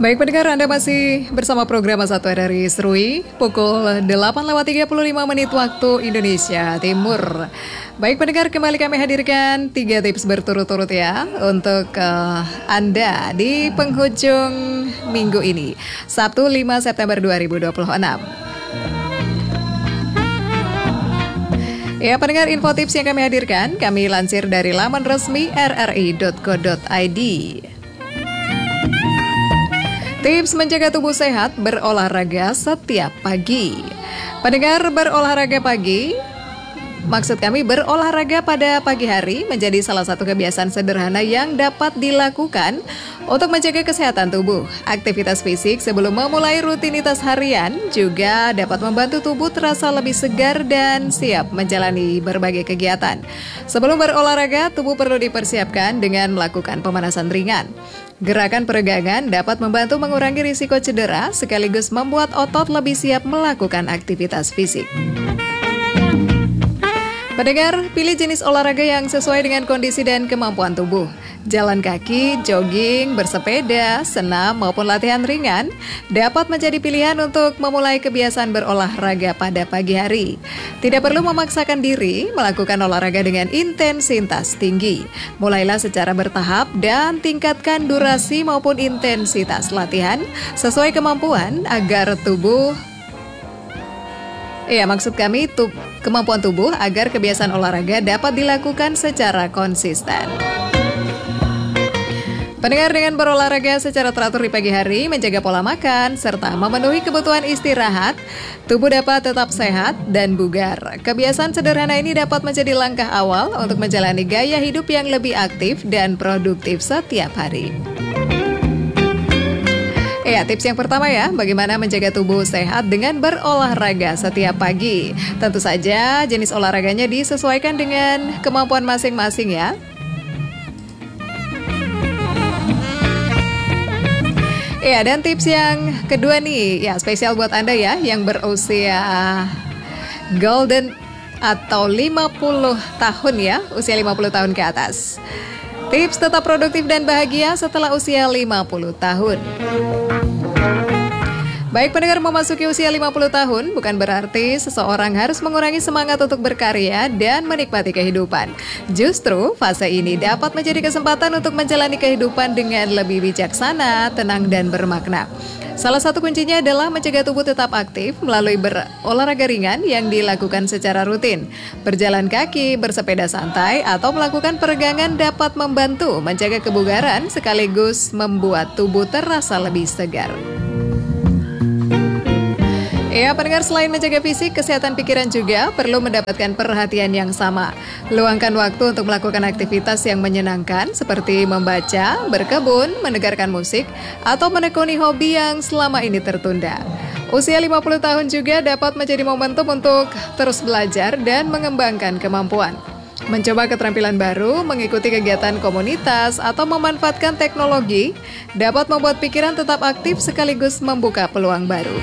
Baik pendengar, Anda masih bersama program Satu RRI Serui pukul 8:35 waktu Indonesia Timur. Baik pendengar, kembali kami hadirkan 3 tips berturut-turut ya untuk Anda di penghujung minggu ini, Sabtu 5 September 2026. Ya pendengar, info tips yang kami hadirkan kami lansir dari laman resmi rri.co.id. Tips menjaga tubuh sehat, berolahraga setiap pagi. Pendengar, berolahraga pagi, maksud kami berolahraga pada pagi hari menjadi salah satu kebiasaan sederhana yang dapat dilakukan untuk menjaga kesehatan tubuh. Aktivitas fisik sebelum memulai rutinitas harian juga dapat membantu tubuh terasa lebih segar dan siap menjalani berbagai kegiatan. Sebelum berolahraga, tubuh perlu dipersiapkan dengan melakukan pemanasan ringan. Gerakan peregangan dapat membantu mengurangi risiko cedera sekaligus membuat otot lebih siap melakukan aktivitas fisik. Pendengar, pilih jenis olahraga yang sesuai dengan kondisi dan kemampuan tubuh. Jalan kaki, jogging, bersepeda, senam maupun latihan ringan dapat menjadi pilihan untuk memulai kebiasaan berolahraga pada pagi hari. Tidak perlu memaksakan diri melakukan olahraga dengan intensitas tinggi. Mulailah secara bertahap dan tingkatkan durasi maupun intensitas latihan sesuai kemampuan agar kemampuan tubuh agar kebiasaan olahraga dapat dilakukan secara konsisten. Pendengar, dengan berolahraga secara teratur di pagi hari, menjaga pola makan, serta memenuhi kebutuhan istirahat, tubuh dapat tetap sehat dan bugar. Kebiasaan sederhana ini dapat menjadi langkah awal untuk menjalani gaya hidup yang lebih aktif dan produktif setiap hari. Ya, tips yang pertama ya, bagaimana menjaga tubuh sehat dengan berolahraga setiap pagi. Tentu saja jenis olahraganya disesuaikan dengan kemampuan masing-masing ya. Ya, dan tips yang kedua nih, ya spesial buat Anda ya yang berusia golden atau 50 tahun ya, usia 50 tahun ke atas. Tips tetap produktif dan bahagia setelah usia 50 tahun. Baik pendengar, memasuki usia 50 tahun bukan berarti seseorang harus mengurangi semangat untuk berkarya dan menikmati kehidupan. Justru fase ini dapat menjadi kesempatan untuk menjalani kehidupan dengan lebih bijaksana, tenang dan bermakna. Salah satu kuncinya adalah menjaga tubuh tetap aktif melalui berolahraga ringan yang dilakukan secara rutin. Berjalan kaki, bersepeda santai, atau melakukan peregangan dapat membantu menjaga kebugaran sekaligus membuat tubuh terasa lebih segar. Ya, pendengar, selain menjaga fisik, kesehatan pikiran juga perlu mendapatkan perhatian yang sama. Luangkan waktu untuk melakukan aktivitas yang menyenangkan seperti membaca, berkebun, mendengarkan musik, atau menekuni hobi yang selama ini tertunda. Usia 50 tahun juga dapat menjadi momentum untuk terus belajar dan mengembangkan kemampuan. Mencoba keterampilan baru, mengikuti kegiatan komunitas, atau memanfaatkan teknologi dapat membuat pikiran tetap aktif sekaligus membuka peluang baru.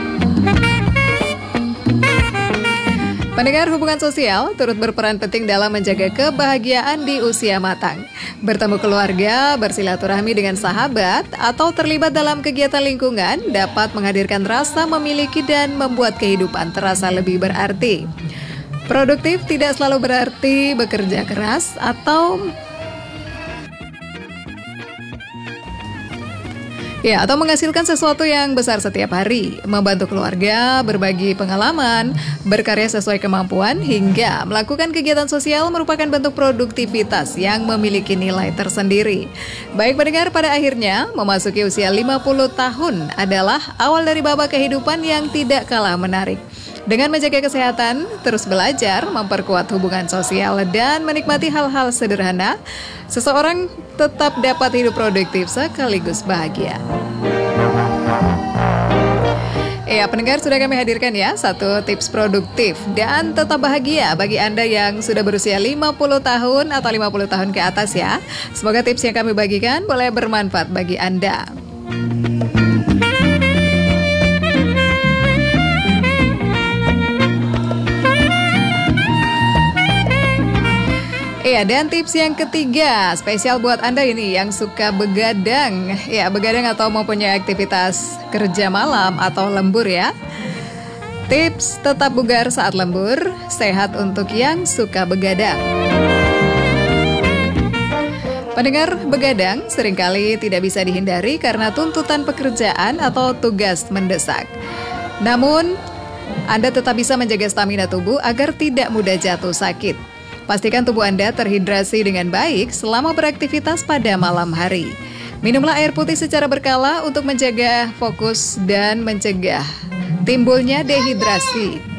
Pendengar, hubungan sosial turut berperan penting dalam menjaga kebahagiaan di usia matang. Bertemu keluarga, bersilaturahmi dengan sahabat, atau terlibat dalam kegiatan lingkungan dapat menghadirkan rasa memiliki dan membuat kehidupan terasa lebih berarti. Produktif tidak selalu berarti bekerja keras atau menghasilkan sesuatu yang besar setiap hari, membantu keluarga, berbagi pengalaman, berkarya sesuai kemampuan, hingga melakukan kegiatan sosial merupakan bentuk produktivitas yang memiliki nilai tersendiri. Baik pendengar, pada akhirnya memasuki usia 50 tahun adalah awal dari babak kehidupan yang tidak kalah menarik. Dengan menjaga kesehatan, terus belajar, memperkuat hubungan sosial, dan menikmati hal-hal sederhana, seseorang tetap dapat hidup produktif sekaligus bahagia. Ya, pendengar, sudah kami hadirkan ya satu tips produktif dan tetap bahagia bagi Anda yang sudah berusia 50 tahun atau 50 tahun ke atas ya. Semoga tips yang kami bagikan boleh bermanfaat bagi Anda. Iya, dan tips yang ketiga, spesial buat Anda ini yang suka begadang. Ya, begadang atau mempunyai aktivitas kerja malam atau lembur ya. Tips tetap bugar saat lembur, sehat untuk yang suka begadang. Pendengar, begadang seringkali tidak bisa dihindari karena tuntutan pekerjaan atau tugas mendesak. Namun, Anda tetap bisa menjaga stamina tubuh agar tidak mudah jatuh sakit. Pastikan tubuh Anda terhidrasi dengan baik selama beraktivitas pada malam hari. Minumlah air putih secara berkala untuk menjaga fokus dan mencegah timbulnya dehidrasi.